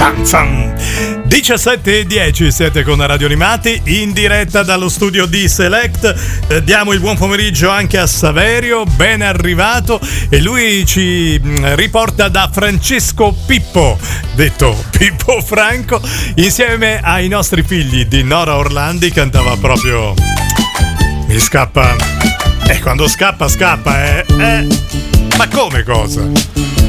Zan zan. 17:10, siete con Radio Animati in diretta dallo studio di Select. Diamo il buon pomeriggio anche a Saverio, ben arrivato, e lui ci riporta da Francesco Pippo, detto Pippo Franco, insieme ai nostri figli di Nora Orlandi. Cantava proprio Mi scappa, quando scappa, ma come cosa?